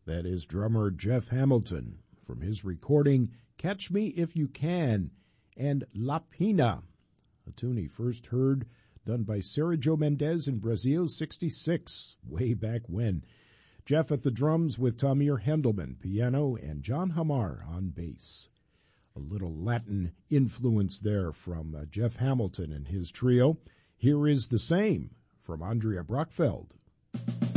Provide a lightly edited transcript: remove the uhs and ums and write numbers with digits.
That is drummer Jeff Hamilton from his recording Catch Me If You Can and La Pina, a tune he first heard done by Sergio Mendes in Brazil, 66, way back when. Jeff at the drums with Tamir Hendelman, piano, and John Hamar on bass. A little Latin influence there from Jeff Hamilton and his trio. Here is The Same from Andrea Brockfeld.